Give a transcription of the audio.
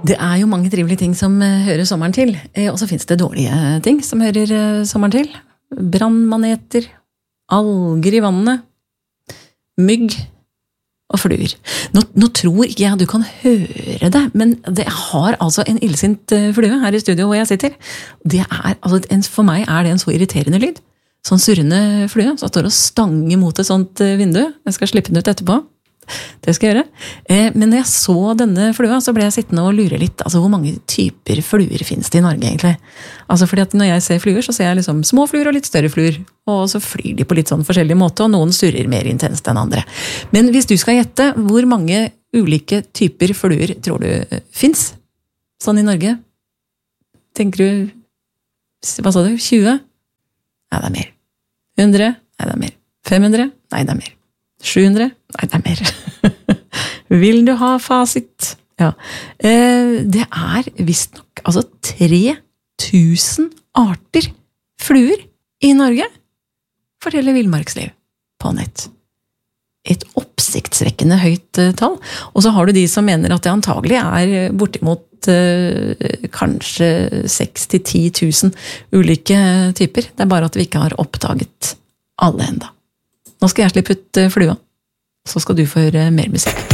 Det jo mange trivelige ting som hører sommeren til, og så finnes det dårlige ting som hører sommeren til. Brannmaneter, alger i vannene, mygg og fluer. Nå tror ikke jeg at du kan høre det, men det har altså en illsint flue her i studio hvor jeg sitter. For meg det en så irriterende lyd. Sånn surrende flue, som står og stanger mot et sånt vindu. Jeg skal slippe den ut etterpå. Det skal jeg gjøre. Men når jeg så denne flua, så ble jeg sittende og lure litt. Altså, hvor mange typer fluer finnes det i Norge, egentlig? Altså, fordi at når jeg ser fluer, så ser jeg liksom små fluer og litt større fluer. Og så flyr de på litt sånn forskjellig måte, og noen surrer mer intenst enn andre. Men hvis du skal gjette, hvor mange ulike typer fluer tror du finnes? Sånn i Norge? Tenker du, hva sa du, 20? Nei, det mer. 100? Nei, det mer. 500? Nei, det mer. 700? Nei, det mer. Vil du ha fasit? Ja. Det visst nok, altså 3000 arter fluer i Norge, forteller Villmarksliv på nett. Et oppsiktsvekkende høyt tall. Og så har du de som mener at det antagelig bortimot kanskje 6 til 10 000 ulike typer. Det bare at vi ikke har oppdaget alle enda. Nå skal jeg slippe ut flua, så skal du få høre mer musikk.